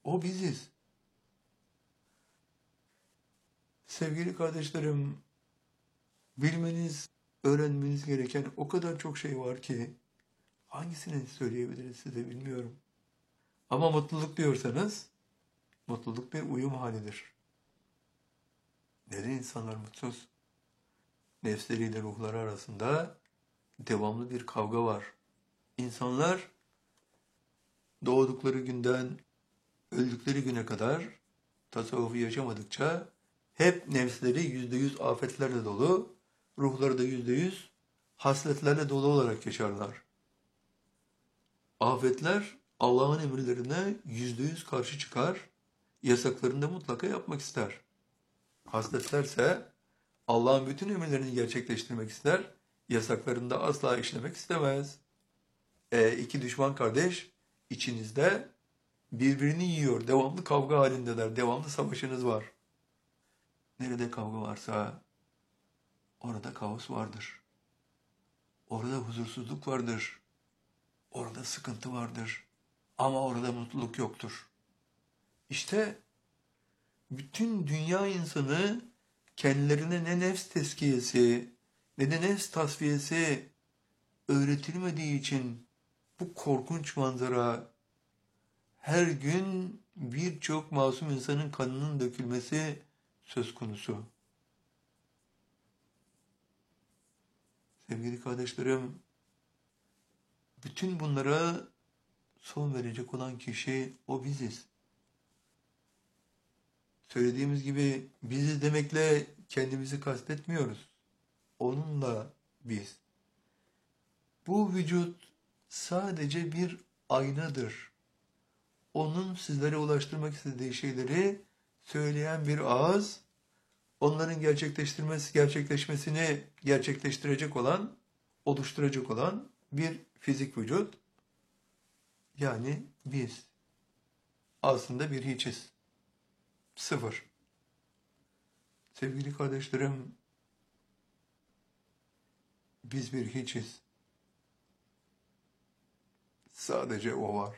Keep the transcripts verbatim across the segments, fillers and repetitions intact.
O biziz. Sevgili kardeşlerim, bilmeniz, öğrenmeniz gereken o kadar çok şey var ki hangisini söyleyebiliriz size bilmiyorum. Ama mutluluk diyorsanız, mutluluk bir uyum halidir. Neden insanlar mutsuz? Nefsleriyle ruhları arasında devamlı bir kavga var. İnsanlar doğdukları günden öldükleri güne kadar tasavvufu yaşamadıkça hep nefsleri yüzde yüz afetlerle dolu, ruhları da yüzde yüz hasletlerle dolu olarak yaşarlar. Afetler Allah'ın emirlerine yüzde yüz karşı çıkar, yasaklarını da mutlaka yapmak ister. Hasletlerse Allah'ın bütün emirlerini gerçekleştirmek ister, yasaklarını da asla işlemek istemez. E, iki düşman kardeş içinizde birbirini yiyor, devamlı kavga halindeler, devamlı savaşınız var. Nerede kavga varsa orada kaos vardır. Orada huzursuzluk vardır. Orada sıkıntı vardır. Ama orada mutluluk yoktur. İşte bütün dünya insanı kendilerine ne nefs tezkiyesi ne de nefs tasfiyesi öğretilmediği için bu korkunç manzara, her gün birçok masum insanın kanının dökülmesi söz konusu. Sevgili kardeşlerim, bütün bunlara son verecek olan kişi o biziz. Söylediğimiz gibi biziz demekle kendimizi kastetmiyoruz. Onunla biz. Bu vücut sadece bir aynadır. Onun sizlere ulaştırmak istediği şeyleri söyleyen bir ağız, onların gerçekleştirmesi, gerçekleşmesini gerçekleştirecek olan, oluşturacak olan bir fizik vücut. Yani biz aslında bir hiçiz. Sıfır. Sevgili kardeşlerim, biz bir hiçiz. Sadece o var.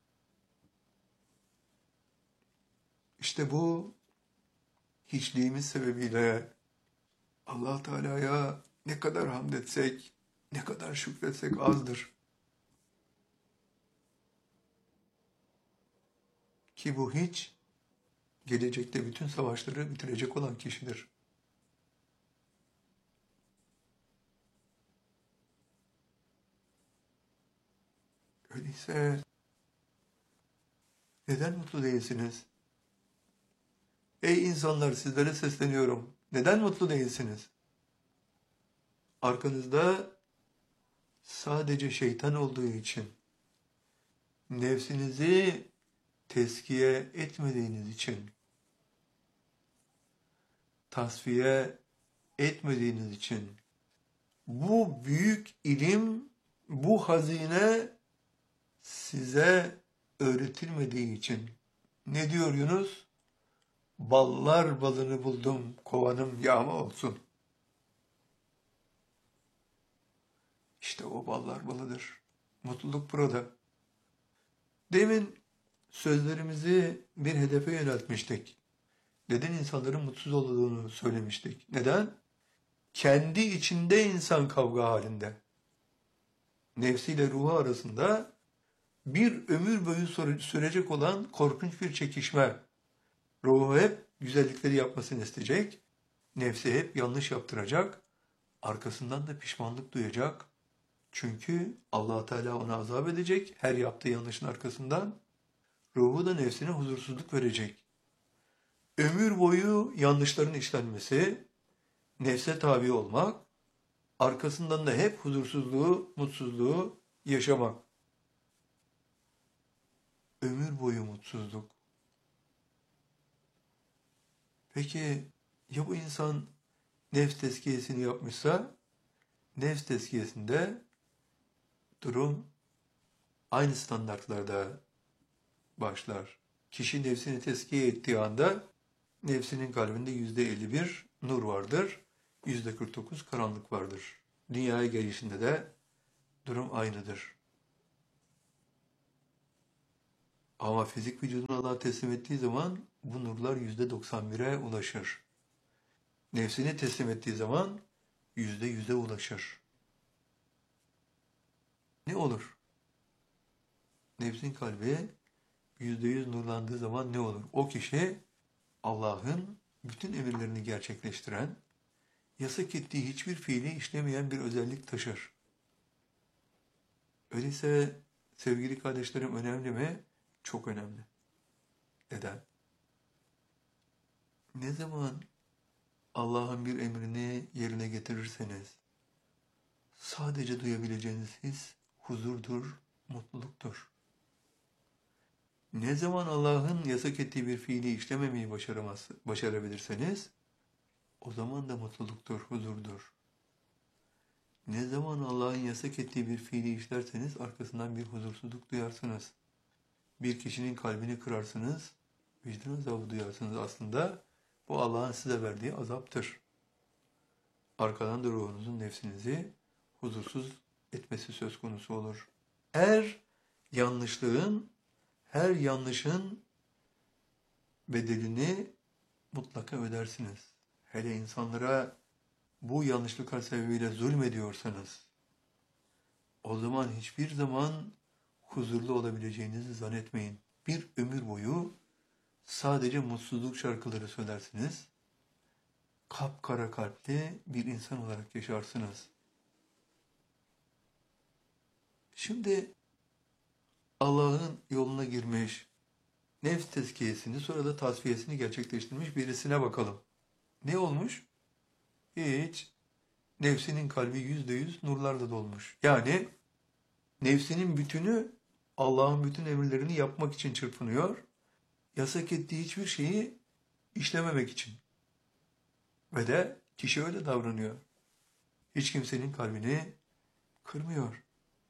İşte bu hiçliğimiz sebebiyle Allah Teala'ya ne kadar hamd etsek, ne kadar şükretsek azdır. Ki bu hiç, gelecekte bütün savaşları bitirecek olan kişidir. Öyleyse neden mutlu değilsiniz? Ey insanlar, sizlere sesleniyorum. Neden mutlu değilsiniz? Arkanızda sadece şeytan olduğu için, nefsinizi tezkiye etmediğiniz için, tasfiye etmediğiniz için, bu büyük ilim, bu hazine size öğretilmediği için. Ne diyor Yunus? Ballar balını buldum, kovanım yağma olsun. İşte o ballar balıdır. Mutluluk burada. Demin sözlerimizi bir hedefe yöneltmiştik. Neden insanların mutsuz olduğunu söylemiştik. Neden? Kendi içinde insan kavga halinde. Nefsiyle ruhu arasında bir ömür boyu sürecek olan korkunç bir çekişme. Ruhu hep güzellikleri yapmasını isteyecek, nefsi hep yanlış yaptıracak, arkasından da pişmanlık duyacak. Çünkü Allah Teala ona azap edecek her yaptığı yanlışın arkasından. Ruhu da nefsine huzursuzluk verecek. Ömür boyu yanlışların işlenmesi, nefse tabi olmak, arkasından da hep huzursuzluğu, mutsuzluğu yaşamak. Ömür boyu mutsuzluk. Peki ya bu insan nefs tezkiyesini yapmışsa, nefs tezkiyesinde durum aynı standartlarda başlar. Kişi nefsini tezkiye ettiği anda nefsinin kalbinde yüzde elli bir nur vardır, yüzde kırk dokuz karanlık vardır. Dünyaya gelişinde de durum aynıdır. Ama fizik vücudunu Allah'a teslim ettiği zaman bu nurlar yüzde doksan bire ulaşır. Nefsini teslim ettiği zaman yüzde yüze ulaşır. Ne olur? Nefsin kalbi yüzde yüz nurlandığı zaman ne olur? O kişi Allah'ın bütün emirlerini gerçekleştiren, yasak ettiği hiçbir fiili işlemeyen bir özellik taşır. Öyleyse sevgili kardeşlerim, önemli mi? Çok önemli. Neden? Ne zaman Allah'ın bir emrini yerine getirirseniz, sadece duyabileceğiniz his huzurdur, mutluluktur. Ne zaman Allah'ın yasak ettiği bir fiili işlememeyi başaramaz, başarabilirseniz, o zaman da mutluluktur, huzurdur. Ne zaman Allah'ın yasak ettiği bir fiili işlerseniz arkasından bir huzursuzluk duyarsınız. Bir kişinin kalbini kırarsınız, vicdan azabı duyarsınız. Aslında bu Allah'ın size verdiği azaptır. Arkadan da ruhunuzun, nefsinizi huzursuz etmesi söz konusu olur. Her yanlışlığın, her yanlışın bedelini mutlaka ödersiniz. Hele insanlara bu yanlışlıklar sebebiyle zulmediyorsanız, o zaman hiçbir zaman huzurlu olabileceğinizi zannetmeyin. Bir ömür boyu sadece mutsuzluk şarkıları söylersiniz, kapkara kalpli bir insan olarak yaşarsınız. Şimdi Allah'ın yoluna girmiş, nefs tezkiyesini sonra da tasfiyesini gerçekleştirmiş birisine bakalım. Ne olmuş? Hiç. Nefsinin kalbi yüzde yüz nurlarla dolmuş. Yani nefsinin bütünü Allah'ın bütün emirlerini yapmak için çırpınıyor. Yasak ettiği hiçbir şeyi işlememek için. Ve de kişi öyle davranıyor. Hiç kimsenin kalbini kırmıyor.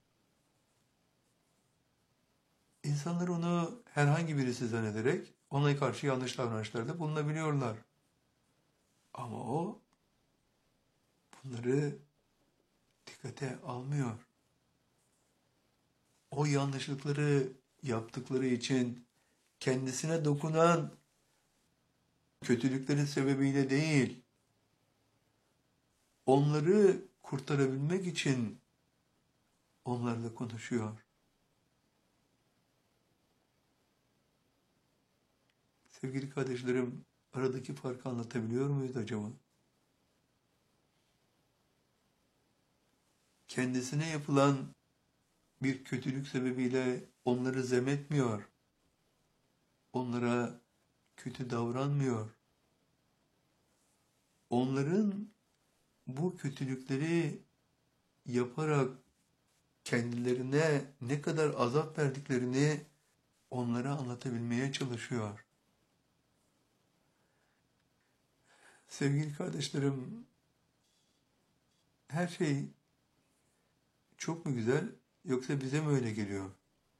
İnsanlar onu herhangi birisi zannederek ona karşı yanlış davranışlarda bulunabiliyorlar. Ama o bunları dikkate almıyor. O yanlışlıkları yaptıkları için kendisine dokunan kötülüklerin sebebiyle değil, onları kurtarabilmek için onlarla konuşuyor. Sevgili kardeşlerim, aradaki farkı anlatabiliyor muyuz acaba? Kendisine yapılan bir kötülük sebebiyle onları zemetmiyor. Onlara kötü davranmıyor. Onların bu kötülükleri yaparak kendilerine ne kadar azap verdiklerini onlara anlatabilmeye çalışıyor. Sevgili kardeşlerim, her şey çok mu güzel, yoksa bize mi öyle geliyor?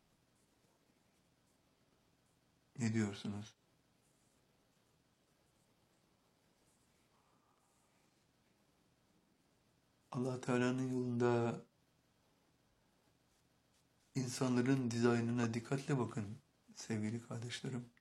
Ne diyorsunuz? Allah Teala'nın yolunda insanların dizaynına dikkatle bakın sevgili kardeşlerim.